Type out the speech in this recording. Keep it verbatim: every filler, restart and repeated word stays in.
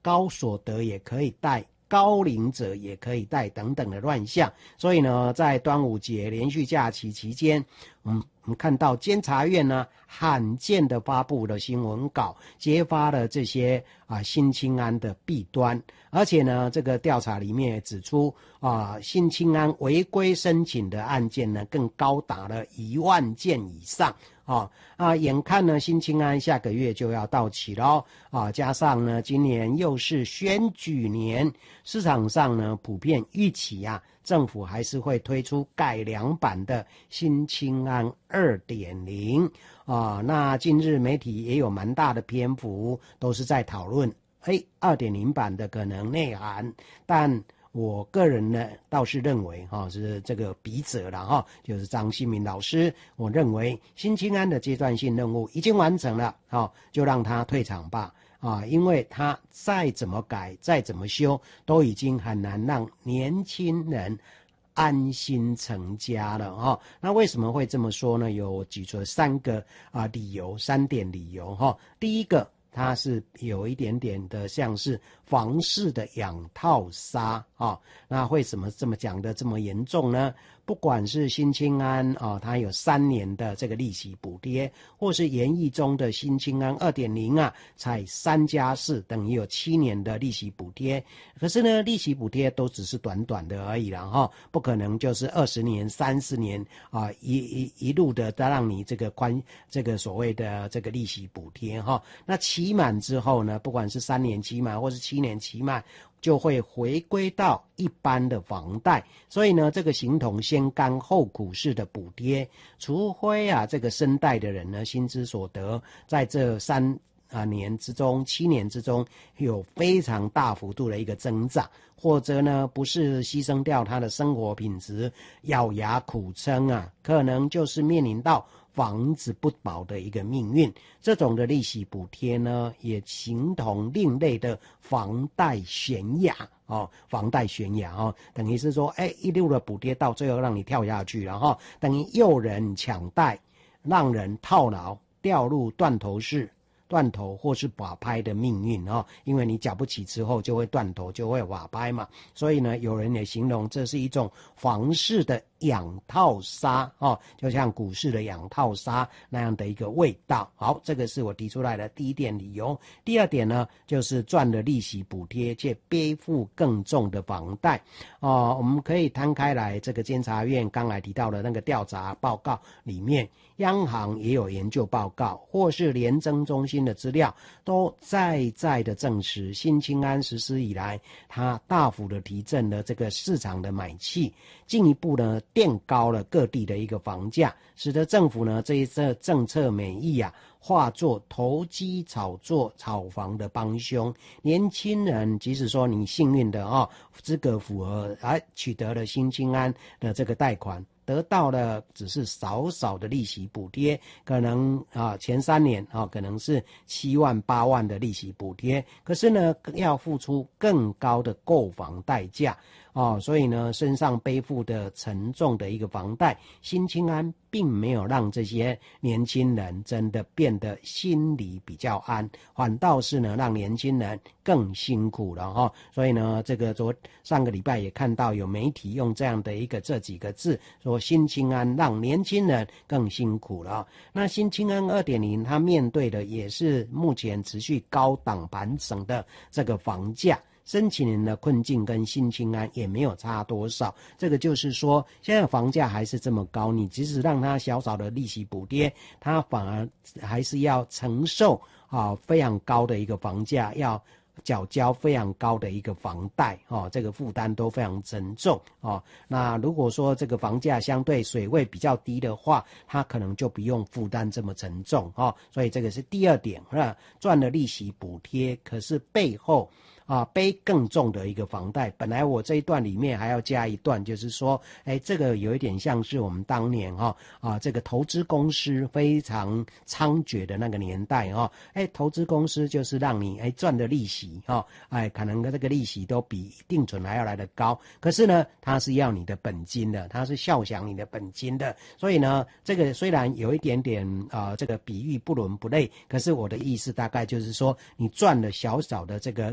高所得也可以贷，高龄者也可以贷等等的乱象。所以呢，在端午节连续假期期间，嗯，我们看到监察院呢罕见的发布了新闻稿，揭发了这些啊新青安的弊端，而且呢，这个调查里面也指出啊，新青安违规申请的案件呢更高达了一万件以上。啊啊，眼看呢，新青安下个月就要到期了啊，加上呢，今年又是选举年，市场上呢普遍预期啊，政府还是会推出改良版的新青安 二点零 啊。那近日媒体也有蛮大的篇幅都是在讨论，哎 ，二点零 版的可能内涵，但我个人呢倒是认为哈、哦、是这个笔者了哈、哦，就是张新民老师，我认为新青安的阶段性任务已经完成了，哦，就让他退场吧啊，因为他再怎么改再怎么修，都已经很难让年轻人安心成家了哈、哦。那为什么会这么说呢？有举出了三个啊理由，三点理由哈、哦。第一个，它是有一点点的像是房市的养套杀啊、哦，那为什么这么讲的这么严重呢？不管是新青安啊、哦，它有三年的这个利息补贴，或是研议中的新青安 二点零 啊，才三加四，等于有七年的利息补贴。可是呢，利息补贴都只是短短的而已啦哈、哦，不可能就是二十年、三十年啊，一一一路的让你这个宽这个所谓的这个利息补贴哈、哦。那期满之后呢，不管是三年期满或是七年期满，就会回归到一般的房贷，所以呢，这个形同先甘后苦式的补贴，除非啊这个生贷的人呢，薪资所得在这三啊年之中、七年之中有非常大幅度的一个增长，或者呢不是牺牲掉他的生活品质，咬牙苦撑啊，可能就是面临到房子不保的一个命运。这种的利息补贴呢，也形同另类的房贷悬崖哦，房贷悬崖哦，等于是说，哎，一路的补贴到最后让你跳下去了哈、哦，等于诱人抢贷，让人套牢，掉入断头式。断头或是瓦拍的命运哦，因为你缴不起之后就会断头，就会瓦拍嘛。所以呢，有人也形容这是一种房市的养套杀哦，就像股市的养套杀那样的一个味道。好，这个是我提出来的第一点理由。第二点呢，就是赚了利息补贴，却背负更重的房贷哦。我们可以摊开来，这个监察院刚才提到的那个调查报告里面，央行也有研究报告，或是联征中心的资料，都再再的证实，新青安实施以来，它大幅的提振了这个市场的买气，进一步呢垫高了各地的一个房价，使得政府呢这一次政策美意啊，化作投机炒作炒房的帮凶。年轻人即使说你幸运的哦，资格符合，而取得了新青安的这个贷款，得到了只是少少的利息补贴，可能啊前三年啊可能是七万八万的利息补贴，可是呢要付出更高的购房代价哦，所以呢身上背负的沉重的一个房贷，新青安并没有让这些年轻人真的变得心里比较安，反倒是呢让年轻人更辛苦了哈、哦。所以呢，这个昨上个礼拜也看到有媒体用这样的一个这几个字说，新青安让年轻人更辛苦了、哦。那新青安 二点零 它面对的也是目前持续高档盘整的这个房价。申请人的困境跟新青安也没有差多少，这个就是说，现在房价还是这么高，你即使让他小小的利息补贴，他反而还是要承受啊非常高的一个房价，要缴交非常高的一个房贷哦，这个负担都非常沉重哦。那如果说这个房价相对水位比较低的话，它可能就不用负担这么沉重哦。所以这个是第二点，是赚了利息补贴，可是背后啊，背更重的一个房贷。本来我这一段里面还要加一段，就是说，哎，这个有一点像是我们当年哈 啊, 啊，这个投资公司非常猖獗的那个年代哈、啊，哎，投资公司就是让你哎赚的利息哈、啊，哎，可能这个利息都比定存还要来得高，可是呢，它是要你的本金的，它是效想你的本金的，所以呢，这个虽然有一点点啊，这个比喻不伦不类，可是我的意思大概就是说，你赚了小小的这个